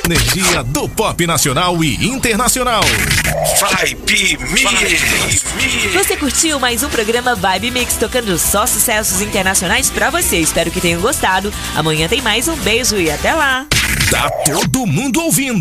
energia do pop nacional e internacional. Vibe Mix. Você curtiu mais um programa Vibe Mix, tocando só sucessos internacionais pra você. Espero que tenham gostado. Amanhã tem mais. Um beijo e até lá. Tá todo mundo ouvindo.